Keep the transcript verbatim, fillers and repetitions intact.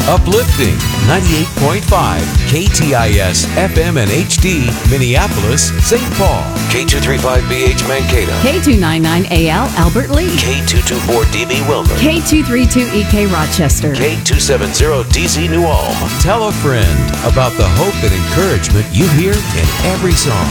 Uplifting ninety-eight point five K T I S F M and H D, Minneapolis, Saint Paul. K two thirty-five B H Mankato. K two ninety-nine A L Albert Lee. K two twenty-four D B Wilmer. K two thirty-two E K Rochester. K two seventy D C New Ulm. Tell a friend about the hope and encouragement you hear in every song.